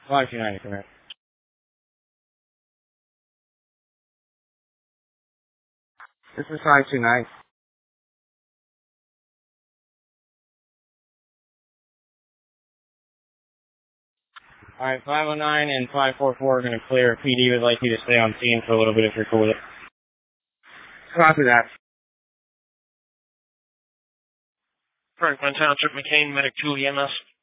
529, correct. This is 529. Alright, 509 and 544 are going to clear. PD would like you to stay on scene for a little bit if you're cool with it. Copy that. Franklin Township, McCain, Medic 2 EMS.